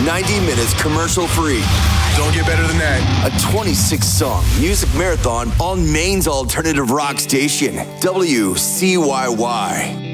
90 minutes commercial-free. Don't get better than that. A 26-song music marathon on Maine's alternative rock station, WCYY.